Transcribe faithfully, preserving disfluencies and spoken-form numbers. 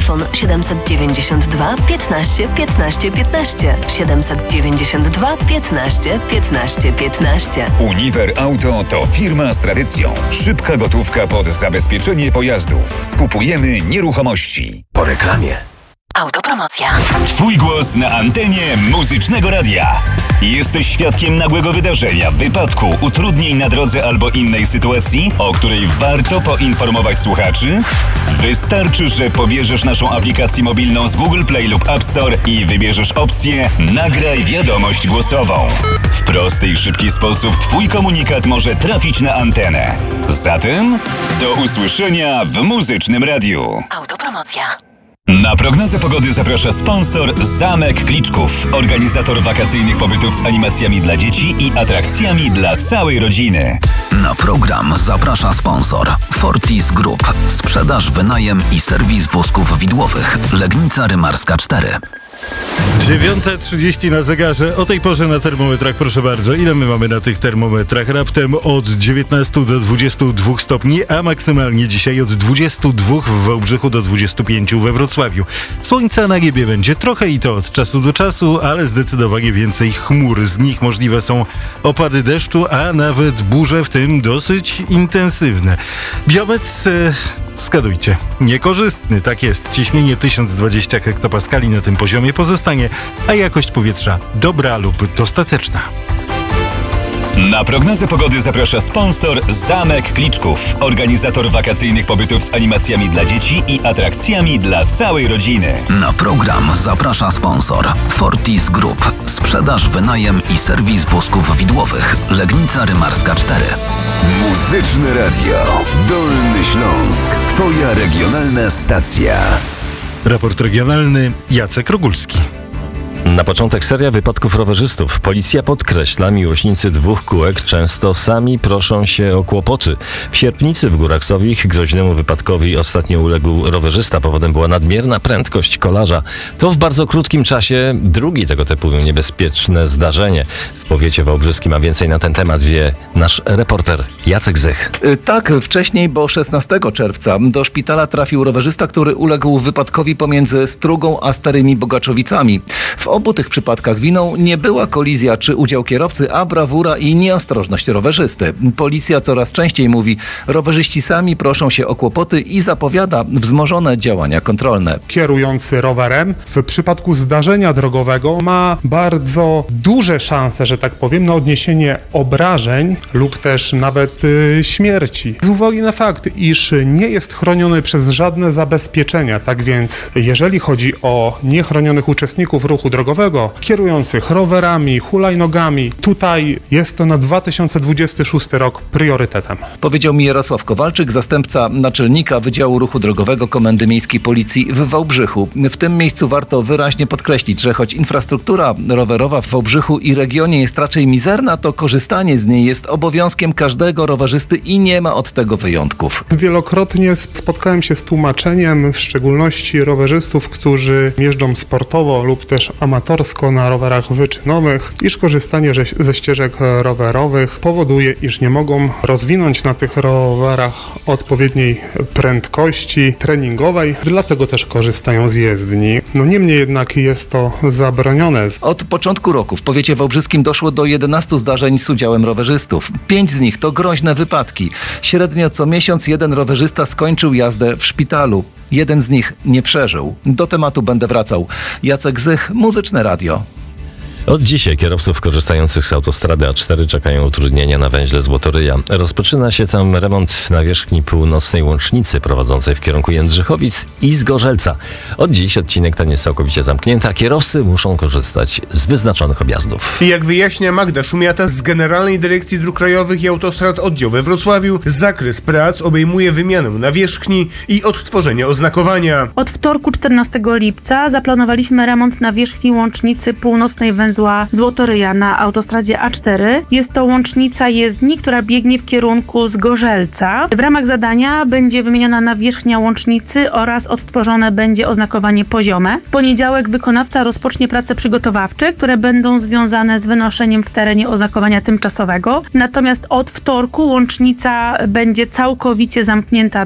Telefon siedem dziewięćdziesiąt dwa piętnaście piętnaście piętnaście. siedem dziewięćdziesiąt dwa piętnaście piętnaście piętnaście. Uniwer Auto to firma z tradycją. Szybka gotówka pod zabezpieczenie pojazdów. Skupujemy nieruchomości. Po reklamie. Autopromocja. Twój głos na antenie Muzycznego Radia. Jesteś świadkiem nagłego wydarzenia, wypadku, utrudnień na drodze albo innej sytuacji, o której warto poinformować słuchaczy? Wystarczy, że pobierzesz naszą aplikację mobilną z Google Play lub App Store i wybierzesz opcję Nagraj wiadomość głosową. W prosty i szybki sposób Twój komunikat może trafić na antenę. Zatem do usłyszenia w Muzycznym Radiu. Autopromocja. Na prognozę pogody zaprasza sponsor Zamek Kliczków, organizator wakacyjnych pobytów z animacjami dla dzieci i atrakcjami dla całej rodziny. Na program zaprasza sponsor Fortis Group. Sprzedaż, wynajem i serwis wózków widłowych. Legnica Rymarska cztery. dziewiąta trzydzieści na zegarze. O tej porze na termometrach, proszę bardzo. Ile my mamy na tych termometrach? Raptem od dziewiętnastu do dwudziestu dwóch stopni, a maksymalnie dzisiaj od dwudziestu dwóch w Wałbrzychu do dwudziestu pięciu we Wrocławiu. Słońca na niebie będzie trochę i to od czasu do czasu, ale zdecydowanie więcej chmur. Z nich możliwe są opady deszczu, a nawet burze, w tym dosyć intensywne. Biometr... E... Zgadujcie, niekorzystny, tak jest. Ciśnienie tysiąc dwadzieścia hektopaskali na tym poziomie pozostanie, a jakość powietrza dobra lub dostateczna. Na prognozę pogody zaprasza sponsor Zamek Kliczków, organizator wakacyjnych pobytów z animacjami dla dzieci i atrakcjami dla całej rodziny. Na program zaprasza sponsor Fortis Group. Sprzedaż, wynajem i serwis wózków widłowych. Legnica Rymarska cztery. Muzyczne Radio. Dolny Śląsk. Twoja regionalna stacja. Raport regionalny, Jacek Rogulski. Na początek seria wypadków rowerzystów. Policja podkreśla, miłośnicy dwóch kółek często sami proszą się o kłopoty. W Sierpnicy w Górach Sowich groźnemu wypadkowi ostatnio uległ rowerzysta. Powodem była nadmierna prędkość kolarza. To w bardzo krótkim czasie drugi tego typu niebezpieczne zdarzenie w powiecie wałbrzyskim. A więcej na ten temat wie nasz reporter Jacek Zych. Tak, wcześniej, bo szesnastego czerwca do szpitala trafił rowerzysta, który uległ wypadkowi pomiędzy Strugą a Starymi Bogaczowicami. W obu tych przypadkach winą nie była kolizja czy udział kierowcy, a brawura i nieostrożność rowerzysty. Policja coraz częściej mówi, rowerzyści sami proszą się o kłopoty i zapowiada wzmożone działania kontrolne. Kierujący rowerem w przypadku zdarzenia drogowego ma bardzo duże szanse, że tak powiem, na odniesienie obrażeń lub też nawet y, śmierci. Z uwagi na fakt, iż nie jest chroniony przez żadne zabezpieczenia, tak więc jeżeli chodzi o niechronionych uczestników ruchu drogowego, kierujących rowerami, hulajnogami, tutaj jest to na dwa tysiące dwudziesty szósty rok priorytetem. Powiedział mi Jarosław Kowalczyk, zastępca naczelnika Wydziału Ruchu Drogowego Komendy Miejskiej Policji w Wałbrzychu. W tym miejscu warto wyraźnie podkreślić, że choć infrastruktura rowerowa w Wałbrzychu i regionie jest raczej mizerna, to korzystanie z niej jest obowiązkiem każdego rowerzysty i nie ma od tego wyjątków. Wielokrotnie spotkałem się z tłumaczeniem, w szczególności rowerzystów, którzy jeżdżą sportowo lub też amatorsko na rowerach wyczynowych, iż korzystanie ze ścieżek rowerowych powoduje, iż nie mogą rozwinąć na tych rowerach odpowiedniej prędkości treningowej, dlatego też korzystają z jezdni. No niemniej jednak jest to zabronione. Od początku roku w powiecie wałbrzyskim doszło do jedenastu zdarzeń z udziałem rowerzystów. Pięć z nich to groźne wypadki. Średnio co miesiąc jeden rowerzysta skończył jazdę w szpitalu. Jeden z nich nie przeżył. Do tematu będę wracał. Jacek Zych, Muzyczne Radio. Od dzisiaj kierowców korzystających z autostrady A cztery czekają utrudnienia na węźle Złotoryja. Rozpoczyna się tam remont nawierzchni północnej łącznicy prowadzącej w kierunku Jędrzychowic i Zgorzelca. Od dziś odcinek ten jest całkowicie zamknięty, a kierowcy muszą korzystać z wyznaczonych objazdów. Jak wyjaśnia Magda Szumiata z Generalnej Dyrekcji Dróg Krajowych i Autostrad Oddział we Wrocławiu, zakres prac obejmuje wymianę nawierzchni i odtworzenie oznakowania. Od wtorku czternastego lipca zaplanowaliśmy remont nawierzchni łącznicy północnej węzła Złotoryja na autostradzie A cztery. Jest to łącznica jezdni, która biegnie w kierunku Zgorzelca. W ramach zadania będzie wymieniona nawierzchnia łącznicy oraz odtworzone będzie oznakowanie poziome. W poniedziałek wykonawca rozpocznie prace przygotowawcze, które będą związane z wynoszeniem w terenie oznakowania tymczasowego. Natomiast od wtorku łącznica będzie całkowicie zamknięta